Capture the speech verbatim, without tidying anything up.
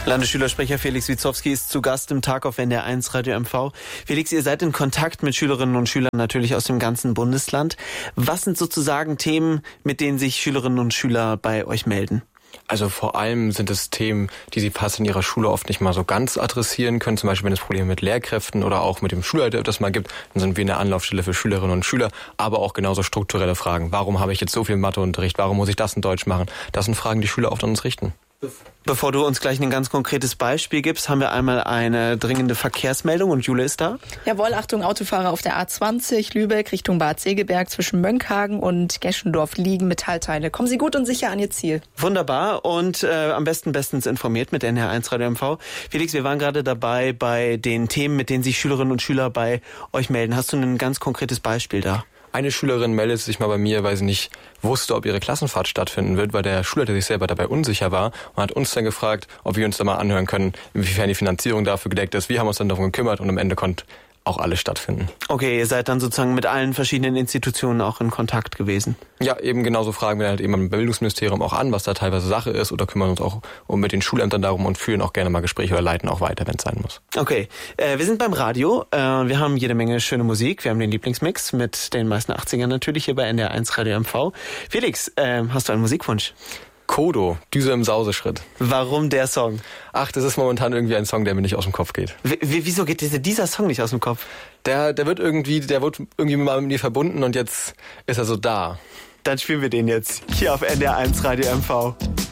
Landesschülersprecher Felix Witzowski ist zu Gast im Tag auf N D R eins Radio M V. Felix, ihr seid in Kontakt mit Schülerinnen und Schülern natürlich aus dem ganzen Bundesland. Was sind sozusagen Themen, mit denen sich Schülerinnen und Schüler bei euch melden? Also vor allem sind es Themen, die sie fast in ihrer Schule oft nicht mal so ganz adressieren können. Zum Beispiel, wenn es Probleme mit Lehrkräften oder auch mit dem Schulleiter das mal gibt, dann sind wir eine Anlaufstelle für Schülerinnen und Schüler. Aber auch genauso strukturelle Fragen. Warum habe ich jetzt so viel Matheunterricht? Warum muss ich das in Deutsch machen? Das sind Fragen, die Schüler oft an uns richten. Bevor du uns gleich ein ganz konkretes Beispiel gibst, haben wir einmal eine dringende Verkehrsmeldung und Jule ist da. Jawohl, Achtung, Autofahrer auf der A zwanzig, Lübeck Richtung Bad Segeberg zwischen Mönckehagen und Geschendorf liegen Metallteile. Kommen Sie gut und sicher an Ihr Ziel. Wunderbar und äh, am besten bestens informiert mit N D R eins Radio M V. Felix, wir waren gerade dabei bei den Themen, mit denen sich Schülerinnen und Schüler bei euch melden. Hast du ein ganz konkretes Beispiel da? Eine Schülerin meldet sich mal bei mir, weil sie nicht wusste, ob ihre Klassenfahrt stattfinden wird, weil der Schulleiter sich selber dabei unsicher war und hat uns dann gefragt, ob wir uns da mal anhören können, inwiefern die Finanzierung dafür gedeckt ist. Wir haben uns dann darum gekümmert und am Ende konnte auch alles stattfinden. Okay, ihr seid dann sozusagen mit allen verschiedenen Institutionen auch in Kontakt gewesen. Ja, eben genauso fragen wir halt eben beim Bildungsministerium auch an, was da teilweise Sache ist, oder kümmern uns auch um mit den Schulämtern darum und führen auch gerne mal Gespräche oder leiten auch weiter, wenn es sein muss. Okay, äh, wir sind beim Radio. Äh, wir haben jede Menge schöne Musik. Wir haben den Lieblingsmix mit den meisten achtzigern natürlich hier bei N D R eins Radio M V. Felix, äh, hast du einen Musikwunsch? Kodo, Düse im Sauseschritt. Warum der Song? Ach, das ist momentan irgendwie ein Song, der mir nicht aus dem Kopf geht. W- wieso geht dieser, dieser Song nicht aus dem Kopf? Der, der wird irgendwie, der wird irgendwie mal mit mir verbunden und jetzt ist er so da. Dann spielen wir den jetzt hier auf N D R eins Radio M V.